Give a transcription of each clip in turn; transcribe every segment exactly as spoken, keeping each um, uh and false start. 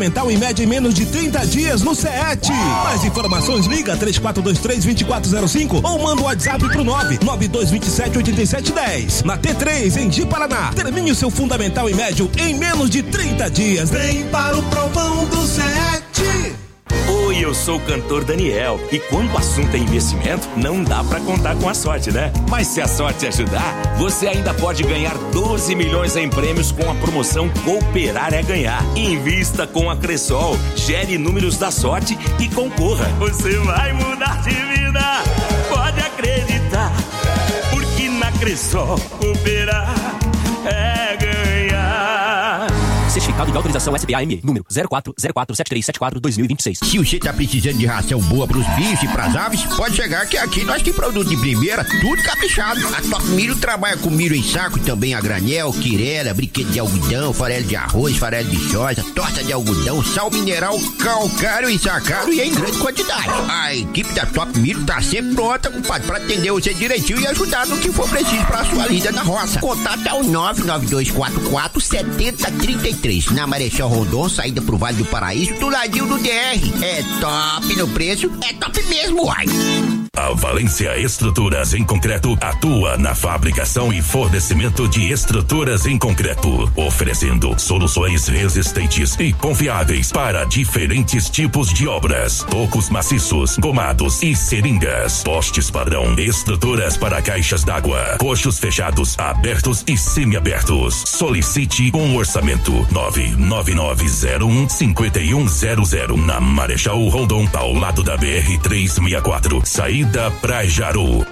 Mental em média em menos de trinta dias no C E T. Mais informações, liga três quatro dois três, dois quatro zero cinco ou manda o WhatsApp pro nove nove dois dois sete, oito sete um zero. Na T três, em Ji, Paraná. Termine o seu fundamental e médio em menos de trinta dias. Vem para o provão do C E T. Oi, eu sou o cantor Daniel e quando o assunto é investimento, não dá pra contar com a sorte, né? Mas se a sorte ajudar, você ainda pode ganhar doze milhões em prêmios com a promoção Cooperar é Ganhar. Invista com a Cressol, gere números da sorte e concorra. Você vai mudar de vida, pode acreditar, porque na Cressol Cooperar é ganhar. Certificado de autorização S B A M E, número zero quatro zero quatro sete três sete quatro dois mil e vinte e seis. Se você tá precisando de ração boa pros bichos e pras aves, pode chegar que aqui nós tem produto de primeira, tudo caprichado. A Top Milho trabalha com milho em saco e também a granel, quirela, brinquedo de algodão, farelo de arroz, farelo de soja, torta de algodão, sal mineral, calcário ensacado e em grande quantidade. A equipe da Top Milho tá sempre pronta, compadre, pra atender você direitinho e ajudar no que for preciso pra sua lida na roça. Contato é o nove nove dois quatro quatro sete zero três três, na Marechal Rondon, saída pro Vale do Paraíso, do ladinho do D R. É top no preço, é top mesmo, uai. A Valência Estruturas em Concreto atua na fabricação e fornecimento de estruturas em concreto, oferecendo soluções resistentes e confiáveis para diferentes tipos de obras, tocos maciços, gomados e seringas, postes padrão, estruturas para caixas d'água, coxos fechados, abertos e semiabertos. Solicite um orçamento nove nove nove zero um cinco um zero zero na Marechal Rondon, ao lado da B R trezentos e sessenta e quatro, saída pra Jaru.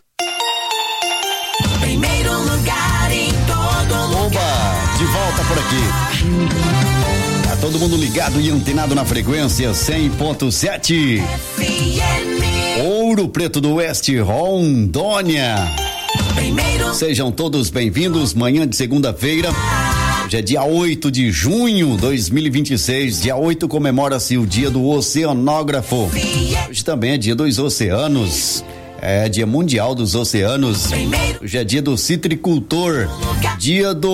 Primeiro lugar em todo lugar. Oba, de volta por aqui. Tá todo mundo ligado e antenado na frequência cem ponto sete. Ouro Preto do Oeste, Rondônia. Primeiro. Sejam todos bem-vindos, manhã de segunda-feira. Hoje é dia oito de junho de dois mil e vinte e seis. Dia oito comemora-se o dia do oceanógrafo. Hoje também é dia dos oceanos. É dia mundial dos oceanos. Hoje é dia do citricultor. Dia do...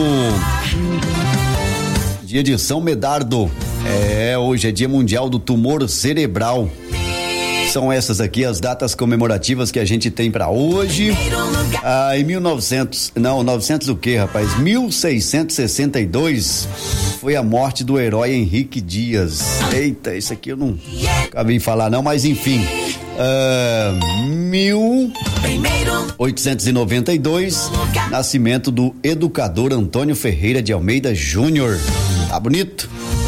Dia de São Medardo. É, hoje é dia mundial do tumor cerebral. São essas aqui as datas comemorativas que a gente tem pra hoje. Ah, em mil e novecentos, não, novecentos o quê, rapaz? mil seiscentos e sessenta e dois foi a morte do herói Henrique Dias. Eita, isso aqui eu não acabei de falar não, mas enfim. Ah, mil oitocentos e noventa e dois, nascimento do educador Antônio Ferreira de Almeida Júnior. Tá bonito?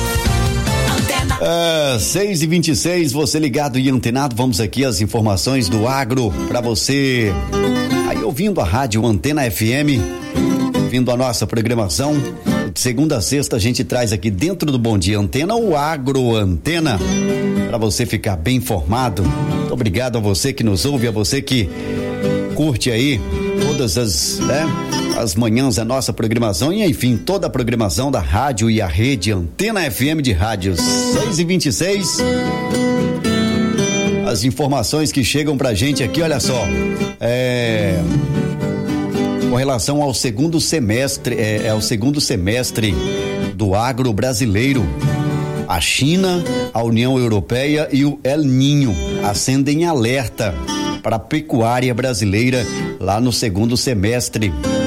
Ah, seis e vinte e seis, você ligado e antenado, vamos aqui as informações do agro pra você aí ouvindo a rádio Antena F M, ouvindo a nossa programação. De segunda a sexta a gente traz aqui dentro do Bom Dia Antena o Agro Antena, pra você ficar bem informado. Muito obrigado a você que nos ouve, a você que curte aí todas as, né, as manhãs a nossa programação e enfim, toda a programação da rádio e a rede Antena F M de rádios. seis e vinte e seis. As informações que chegam pra gente aqui, olha só, é, com relação ao segundo semestre, é, é o segundo semestre do agro brasileiro. A China, a União Europeia e o El Ninho acendem alerta para a pecuária brasileira lá no segundo semestre.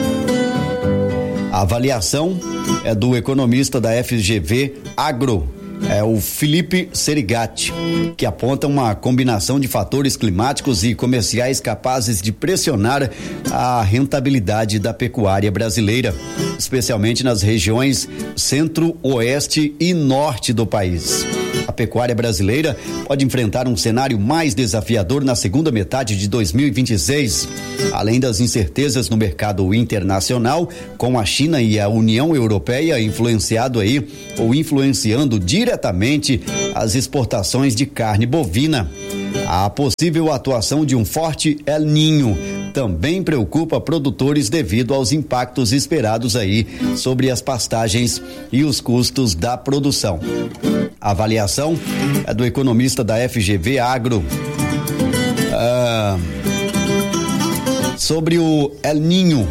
A avaliação é do economista da F G V Agro, é o Felipe Serigati, que aponta uma combinação de fatores climáticos e comerciais capazes de pressionar a rentabilidade da pecuária brasileira, especialmente nas regiões centro, oeste e norte do país. A pecuária brasileira pode enfrentar um cenário mais desafiador na segunda metade de dois mil e vinte e seis, além das incertezas no mercado internacional, com a China e a União Europeia influenciado aí ou influenciando diretamente as exportações de carne bovina. A possível atuação de um forte El Ninho também preocupa produtores devido aos impactos esperados aí sobre as pastagens e os custos da produção. A avaliação é do economista da F G V Agro. Ah, sobre o El Ninho,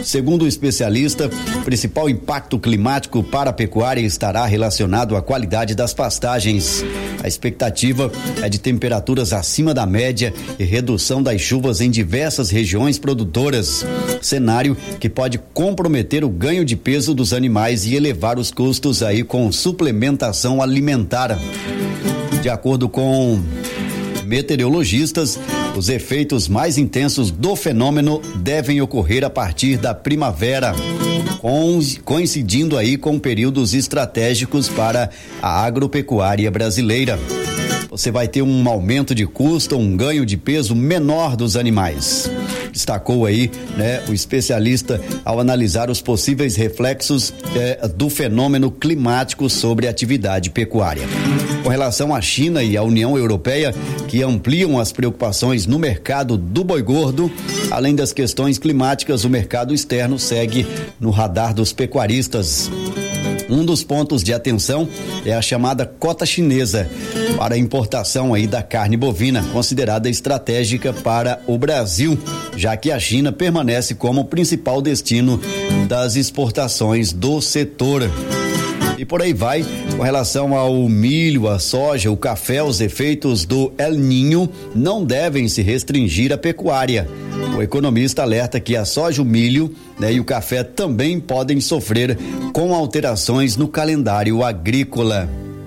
Segundo o especialista, o principal impacto climático para a pecuária estará relacionado à qualidade das pastagens. A expectativa é de temperaturas acima da média e redução das chuvas em diversas regiões produtoras, cenário que pode comprometer o ganho de peso dos animais e elevar os custos aí com suplementação alimentar. De acordo com meteorologistas, os efeitos mais intensos do fenômeno devem ocorrer a partir da primavera, coincidindo aí com períodos estratégicos para a agropecuária brasileira. Você vai ter um aumento de custo, um ganho de peso menor dos animais. Destacou aí, né, o especialista ao analisar os possíveis reflexos eh, do fenômeno climático sobre a atividade pecuária. Com relação à China e à União Europeia, que ampliam as preocupações no mercado do boi gordo, além das questões climáticas, o mercado externo segue no radar dos pecuaristas. Um dos pontos de atenção é a chamada cota chinesa para a importação aí da carne bovina, considerada estratégica para o Brasil, já que a China permanece como o principal destino das exportações do setor. E por aí vai, com relação ao milho, a soja, o café, os efeitos do El Niño não devem se restringir à pecuária. O economista alerta que a soja, o milho, né, e o café também podem sofrer com alterações no calendário agrícola.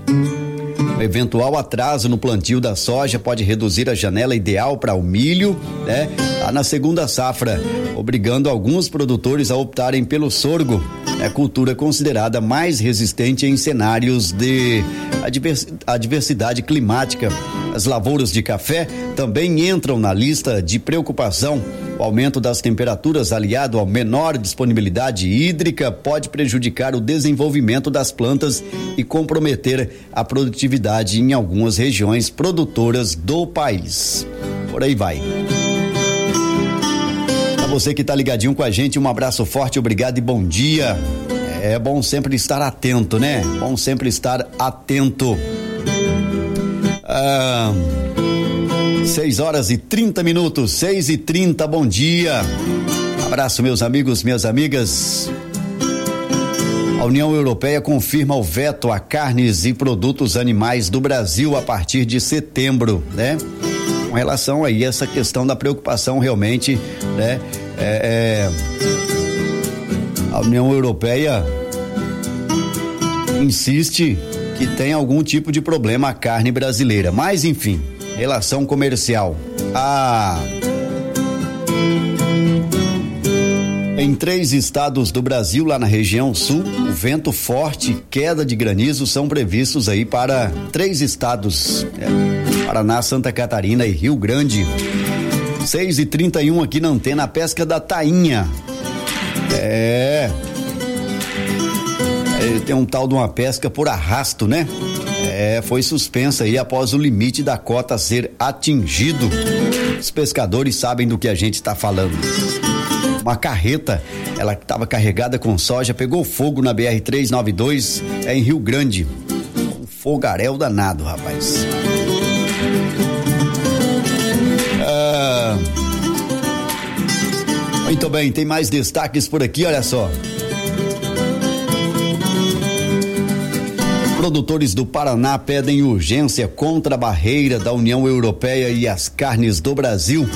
O eventual atraso no plantio da soja pode reduzir a janela ideal para o milho, né, lá na segunda safra, obrigando alguns produtores a optarem pelo sorgo, né, cultura considerada mais resistente em cenários de adversidade climática. As lavouras de café também entram na lista de preocupação. O aumento das temperaturas, aliado à menor disponibilidade hídrica, pode prejudicar o desenvolvimento das plantas e comprometer a produtividade em algumas regiões produtoras do país. Por aí vai. Para você que está ligadinho com a gente, um abraço forte, obrigado e bom dia. É bom sempre estar atento, né? Bom sempre estar atento. Ah, seis horas e trinta minutos, seis e trinta, bom dia. Abraço, meus amigos, minhas amigas. A União Europeia confirma o veto a carnes e produtos animais do Brasil a partir de setembro, né? Com relação aí a essa questão da preocupação realmente, né? É, é, a União Europeia insiste que tem algum tipo de problema a carne brasileira, mas enfim, relação comercial. Ah, em três estados do Brasil, lá na região sul, o vento forte e queda de granizo são previstos aí para três estados, é, Paraná, Santa Catarina e Rio Grande. seis e trinta e um aqui na antena, a pesca da tainha. É. Tem um tal de uma pesca por arrasto, né? É, foi suspensa aí após o limite da cota ser atingido. Os pescadores sabem do que a gente está falando. Uma carreta, ela estava carregada com soja, pegou fogo na B R trezentos e noventa e dois, é em Rio Grande. Um fogaréu danado, rapaz. Ah, muito bem, tem mais destaques por aqui, olha só. Produtores do Paraná pedem urgência contra a barreira da União Europeia e as carnes do Brasil.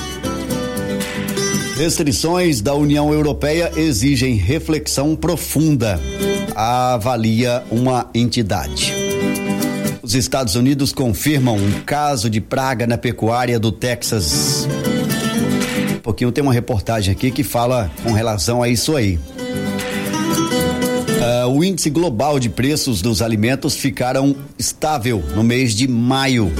Restrições da União Europeia exigem reflexão profunda, avalia uma entidade. Os Estados Unidos confirmam um caso de praga na pecuária do Texas. Um pouquinho tem uma reportagem aqui que fala com relação a isso aí. Uh, o índice global de preços dos alimentos ficaram estável no mês de maio.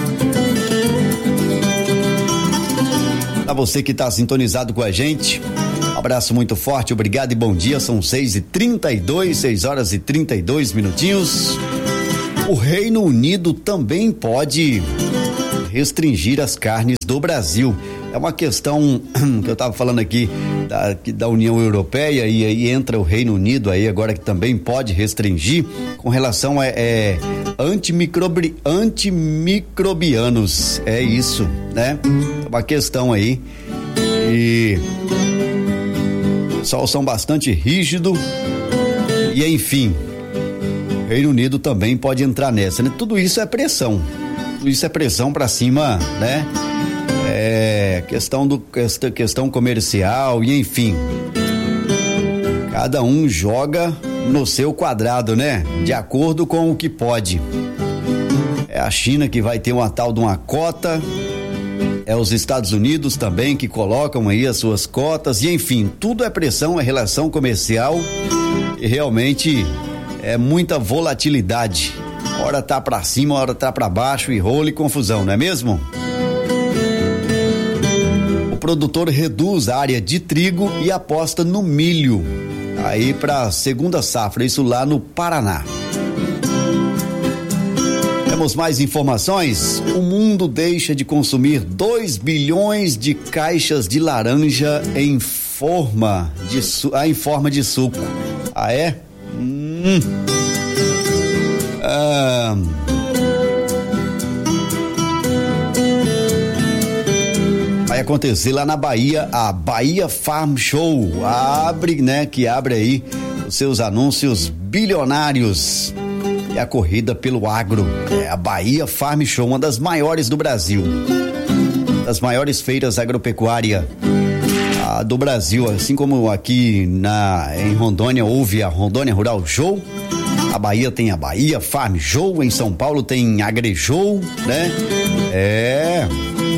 Para você que está sintonizado com a gente, um abraço muito forte, obrigado e bom dia. São seis e trinta e dois, seis horas e trinta e dois minutinhos. O Reino Unido também pode restringir as carnes do Brasil. É uma questão que eu estava falando aqui da, da União Europeia e aí entra o Reino Unido aí agora que também pode restringir com relação a é, antimicrobi, antimicrobianos, é isso, né? É uma questão aí e sol são bastante rígidos e enfim, Reino Unido também pode entrar nessa, né? Tudo isso é pressão, tudo isso é pressão para cima, né? É questão do questão comercial e enfim, cada um joga no seu quadrado, né? De acordo com o que pode. É a China que vai ter uma tal de uma cota, é os Estados Unidos também que colocam aí as suas cotas e enfim, tudo é pressão, é relação comercial e realmente é muita volatilidade. Hora tá pra cima, hora tá pra baixo e rolo e confusão, não é mesmo? O produtor reduz a área de trigo e aposta no milho aí pra segunda safra, isso lá no Paraná. Temos mais informações? O mundo deixa de consumir dois bilhões de caixas de laranja em forma de, su- ah, em forma de suco. Ah, é? Hum. Ah. Vai acontecer lá na Bahia, a Bahia Farm Show. Abre, né? Que abre aí os seus anúncios bilionários. É a corrida pelo agro, é a Bahia Farm Show, uma das maiores do Brasil, das maiores feiras agropecuárias ah, do Brasil, assim como aqui na em Rondônia houve a Rondônia Rural Show, a Bahia tem a Bahia Farm Show, em São Paulo tem AgriShow, né? É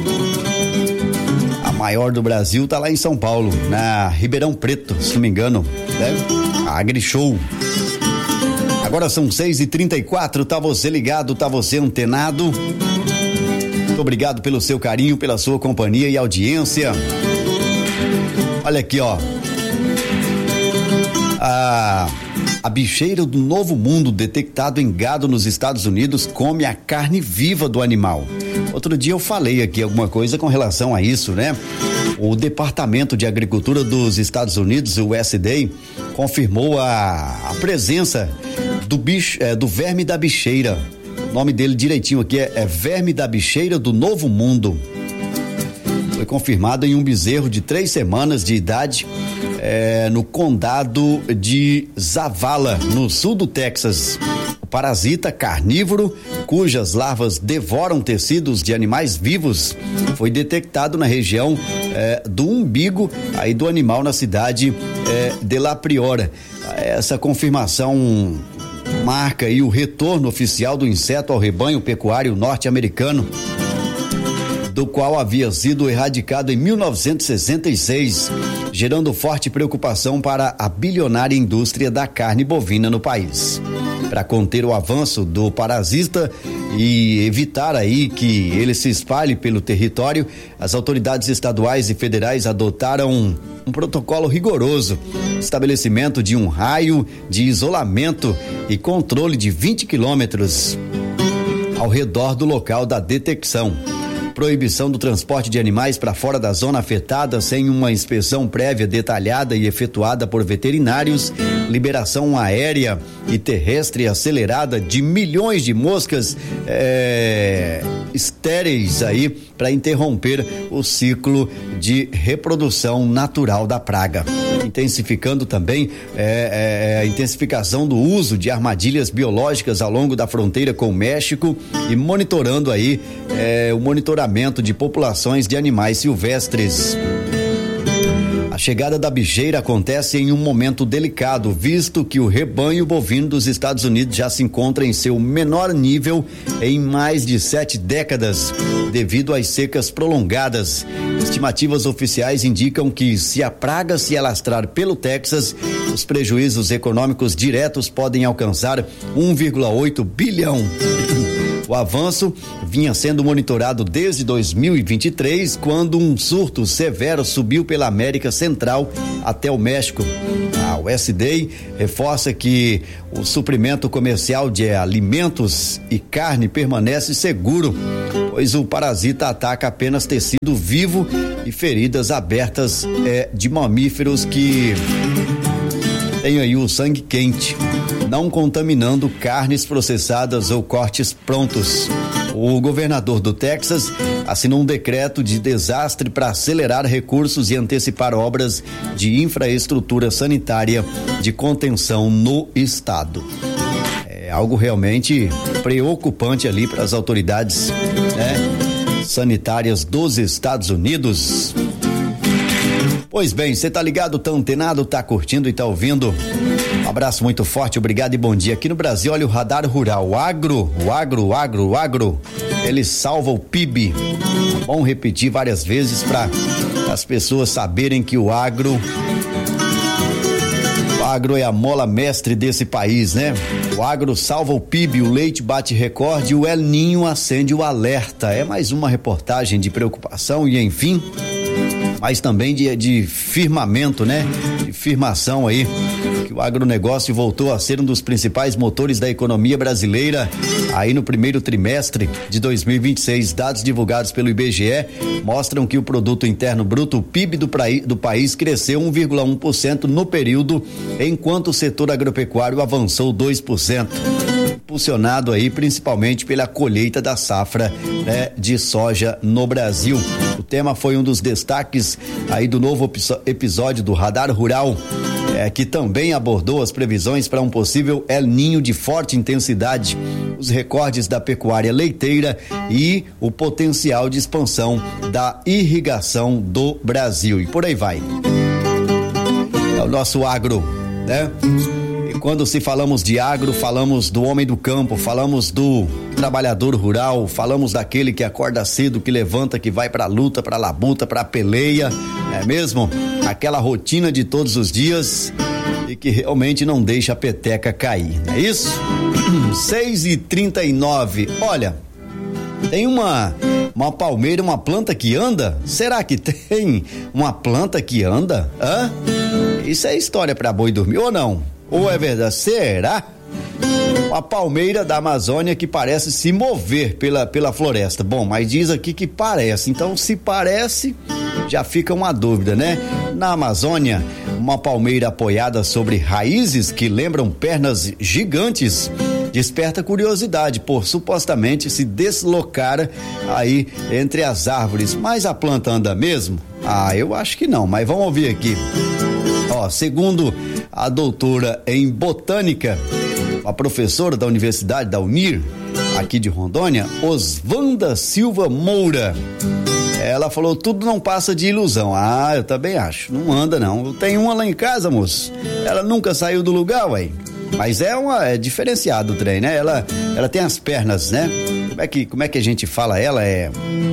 a maior do Brasil tá lá em São Paulo, na Ribeirão Preto, se não me engano, né? A AgriShow. Agora são seis e trinta e quatro, tá você ligado, tá você antenado. Muito obrigado pelo seu carinho, pela sua companhia e audiência. Olha aqui, ó. A, a bicheira do Novo Mundo, detectado em gado nos Estados Unidos, come a carne viva do animal. Outro dia eu falei aqui alguma coisa com relação a isso, né? O Departamento de Agricultura dos Estados Unidos, o U S D A, confirmou a, a presença do bicho, é, do verme da bicheira. O nome dele direitinho aqui é, é verme da bicheira do Novo Mundo. Foi confirmado em um bezerro de três semanas de idade é, no condado de Zavala, no sul do Texas. O parasita carnívoro, cujas larvas devoram tecidos de animais vivos, foi detectado na região é, do umbigo aí do animal na cidade é, de La Priora. Essa confirmação marca aí o retorno oficial do inseto ao rebanho pecuário norte-americano, do qual havia sido erradicado em mil novecentos e sessenta e seis, gerando forte preocupação para a bilionária indústria da carne bovina no país. Para conter o avanço do parasita e evitar aí que ele se espalhe pelo território, as autoridades estaduais e federais adotaram um, um protocolo rigoroso, estabelecimento de um raio de isolamento e controle de vinte quilômetros ao redor do local da detecção. Proibição do transporte de animais para fora da zona afetada sem uma inspeção prévia detalhada e efetuada por veterinários, liberação aérea e terrestre acelerada de milhões de moscas é, estéreis aí para interromper o ciclo de reprodução natural da praga. Intensificando também é, é, a intensificação do uso de armadilhas biológicas ao longo da fronteira com o México e monitorando aí é, o monitoramento de populações de animais silvestres. A chegada da bicheira acontece em um momento delicado, visto que o rebanho bovino dos Estados Unidos já se encontra em seu menor nível em mais de sete décadas, devido às secas prolongadas. Estimativas oficiais indicam que, se a praga se alastrar pelo Texas, os prejuízos econômicos diretos podem alcançar um vírgula oito bilhão. O avanço vinha sendo monitorado desde dois mil e vinte e três, quando um surto severo subiu pela América Central até o México. A U S D A reforça que o suprimento comercial de alimentos e carne permanece seguro, pois o parasita ataca apenas tecido vivo e feridas abertas é, de mamíferos que tem aí o sangue quente, não contaminando carnes processadas ou cortes prontos. O governador do Texas assinou um decreto de desastre para acelerar recursos e antecipar obras de infraestrutura sanitária de contenção no estado. É algo realmente preocupante ali para as autoridades, né, sanitárias dos Estados Unidos. Pois bem, você tá ligado, tá antenado, tá curtindo e tá ouvindo? Um abraço muito forte, obrigado e bom dia. Aqui no Brasil, olha o radar rural, o agro, o agro, o agro, o agro, ele salva o P I B. Bom repetir várias vezes para as pessoas saberem que o agro, o agro é a mola mestre desse país, né? O agro salva o P I B, o leite bate recorde e o El Ninho acende o alerta. É mais uma reportagem de preocupação e enfim, mas também de, de firmamento, né? De firmação aí, que o agronegócio voltou a ser um dos principais motores da economia brasileira aí no primeiro trimestre de dois mil e vinte e seis. Dados divulgados pelo I B G E mostram que o produto interno bruto, o P I B do, praí, do país, cresceu um vírgula um por cento no período, enquanto o setor agropecuário avançou dois por cento. Impulsionado aí principalmente pela colheita da safra, né, de soja no Brasil. O tema foi um dos destaques aí do novo episódio do Radar Rural, é, que também abordou as previsões para um possível El Ninho de forte intensidade, os recordes da pecuária leiteira e o potencial de expansão da irrigação do Brasil. E por aí vai. É o nosso agro, né? Quando se falamos de agro, falamos do homem do campo, falamos do trabalhador rural, falamos daquele que acorda cedo, que levanta, que vai pra luta, pra labuta, pra peleia, não é mesmo? Aquela rotina de todos os dias e que realmente não deixa a peteca cair, não é isso? seis e trinta e nove, olha, tem uma, uma palmeira, uma planta que anda? Será que tem uma planta que anda? Hã? Isso é história pra boi dormir ou não? Ou é verdade? Será? Uma palmeira da Amazônia que parece se mover pela, pela floresta. Bom, mas diz aqui que parece. Então, se parece, já fica uma dúvida, né? Na Amazônia, uma palmeira apoiada sobre raízes que lembram pernas gigantes desperta curiosidade por supostamente se deslocar aí entre as árvores. Mas a planta anda mesmo? Ah, eu acho que não, mas vamos ouvir aqui. Ó, segundo a doutora em botânica, a professora da Universidade da Unir, aqui de Rondônia, Oswanda Silva Moura, ela falou, tudo não passa de ilusão. Ah, eu também acho, não anda não. Eu tenho uma lá em casa, moço, ela nunca saiu do lugar, ué. Mas é uma, é diferenciado o trem, né? Ela, ela tem as pernas, né? Como é que, como é que a gente fala? Ela é...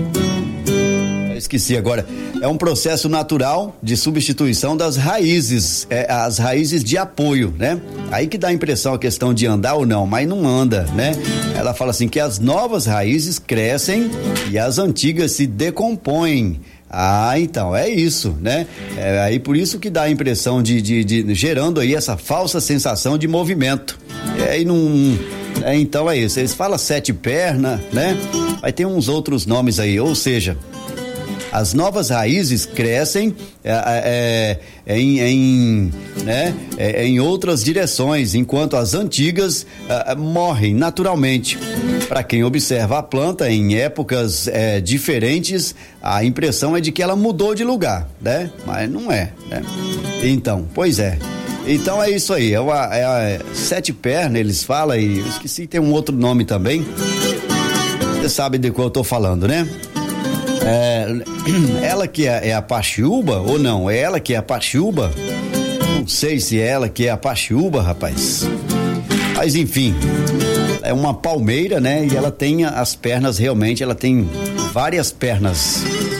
Esqueci agora, é um processo natural de substituição das raízes, é, as raízes de apoio, né? Aí que dá a impressão a questão de andar ou não, mas não anda, né? Ela fala assim que as novas raízes crescem e as antigas se decompõem. Ah, então, é isso, né? É aí por isso que dá a impressão de, de, de gerando aí essa falsa sensação de movimento. É, e não... É, então é isso, eles falam sete pernas, né? Vai ter uns outros nomes aí, ou seja... As novas raízes crescem é, é, em, em, né, é, em outras direções, enquanto as antigas é, morrem naturalmente. Para quem observa a planta em épocas é, diferentes, a impressão é de que ela mudou de lugar, né? Mas não é, né? Então, pois é. Então é isso aí, é, uma, é a sete pernas, eles falam, e eu esqueci, tem um outro nome também. Você sabe de qual eu tô falando, né? É, ela que é, é a paxiúba ou não? É ela que é a paxiúba? Não sei se é ela que é a paxiúba, rapaz. Mas enfim, é uma palmeira, né? E ela tem as pernas, realmente, ela tem várias pernas.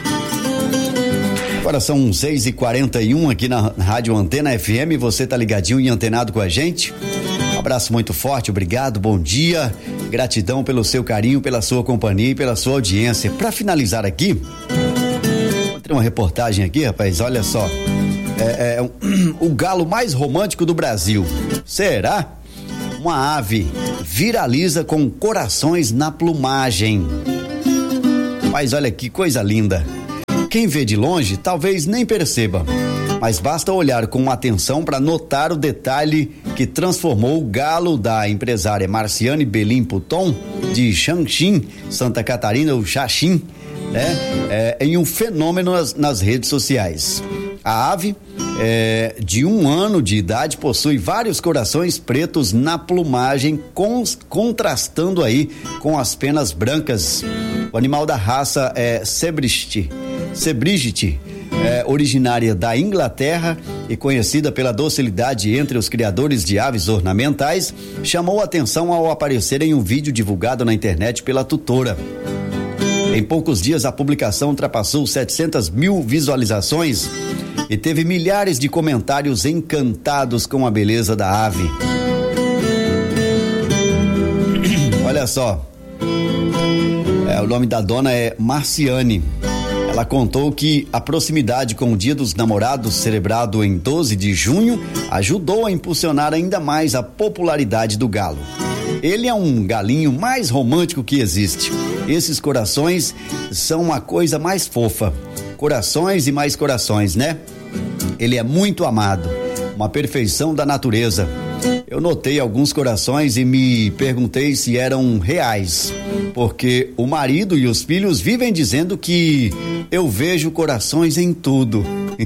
Agora são seis e quarenta e um aqui na Rádio Antena F M. Você tá ligadinho e antenado com a gente? Um abraço muito forte, obrigado, bom dia. Gratidão pelo seu carinho, pela sua companhia e pela sua audiência. Para finalizar aqui, vou ter uma reportagem aqui, rapaz, olha só. É, é um, o galo mais romântico do Brasil. Será? Uma ave viraliza com corações na plumagem. Mas olha que coisa linda. Quem vê de longe talvez nem perceba. mas basta olhar com atenção para notar o detalhe que transformou o galo da empresária Marciane Belim Puton, de Xanxim, Santa Catarina, o Xaxim, né? É, em um fenômeno nas, nas redes sociais. A ave, é, de um ano de idade, possui vários corações pretos na plumagem, cons, contrastando aí com as penas brancas. O animal da raça é Sebright, Sebright, é, originária da Inglaterra e conhecida pela docilidade entre os criadores de aves ornamentais, chamou atenção ao aparecer em um vídeo divulgado na internet pela tutora. Em poucos dias, a publicação ultrapassou setecentas mil visualizações e teve milhares de comentários encantados com a beleza da ave. Olha só, é, o nome da dona é Marciane. Ela contou que a proximidade com o Dia dos Namorados, celebrado em doze de junho, ajudou a impulsionar ainda mais a popularidade do galo. Ele é um galinho mais romântico que existe. Esses corações são uma coisa mais fofa. Corações e mais corações, né? Ele é muito amado, uma perfeição da natureza. Eu notei alguns corações e me perguntei se eram reais, porque o marido e os filhos vivem dizendo que eu vejo corações em tudo.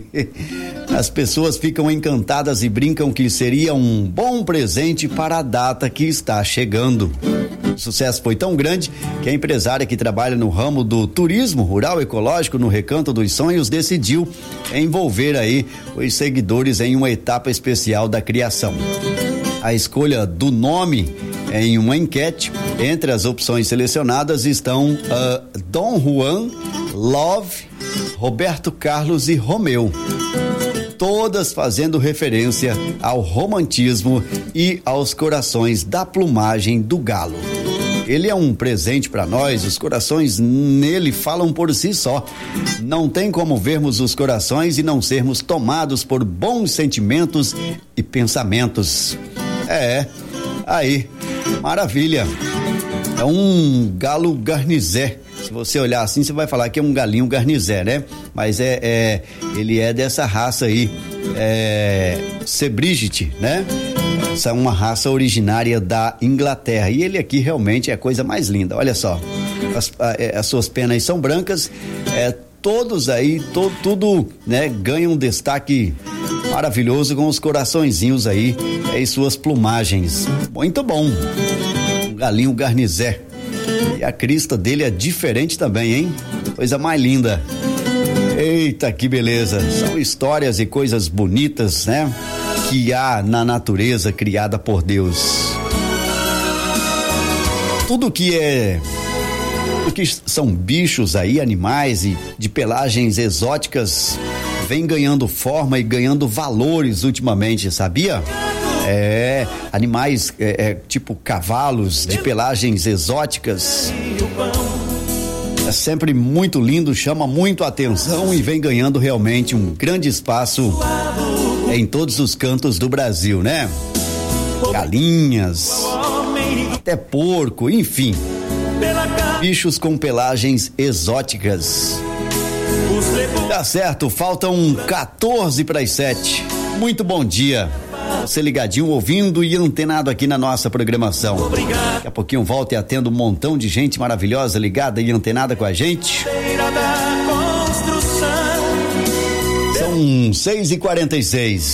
As pessoas ficam encantadas e brincam que seria um bom presente para a data que está chegando. O sucesso foi tão grande que a empresária que trabalha no ramo do turismo rural ecológico no Recanto dos Sonhos decidiu envolver aí os seguidores em uma etapa especial da criação. A escolha do nome em uma enquete, entre as opções selecionadas estão uh, Dom Juan, Love, Roberto Carlos e Romeu, todas fazendo referência ao romantismo e aos corações da plumagem do galo. Ele é um presente para nós, os corações nele falam por si só. Não tem como vermos os corações e não sermos tomados por bons sentimentos e pensamentos. É, aí, maravilha. É um galo garnizé. Se você olhar assim, você vai falar que é um galinho garnizé, né? Mas é, é ele é dessa raça aí, é, Sebright, né? Essa é uma raça originária da Inglaterra. E ele aqui realmente é a coisa mais linda. Olha só, as, a, as suas penas são brancas, é, todos aí, to, tudo, né, ganham um destaque maravilhoso com os coraçõezinhos aí é, e suas plumagens. Muito bom. Um galinho garnizé. E a crista dele é diferente também, hein? Coisa mais linda. Eita, que beleza. São histórias e coisas bonitas, né? Que há na natureza criada por Deus. Tudo que é, tudo que são bichos aí, animais e de pelagens exóticas, vem ganhando forma e ganhando valores ultimamente, sabia? É, animais é, é, tipo cavalos de pelagens exóticas. É sempre muito lindo, chama muito a atenção e vem ganhando realmente um grande espaço em todos os cantos do Brasil, né? Galinhas, até porco, enfim. Bichos com pelagens exóticas. Tá certo, faltam quatorze para as sete. Muito bom dia. Você ligadinho, ouvindo e antenado aqui na nossa programação. Daqui a pouquinho volta e atendo um montão de gente maravilhosa ligada e antenada com a gente. São seis e quarenta e seis.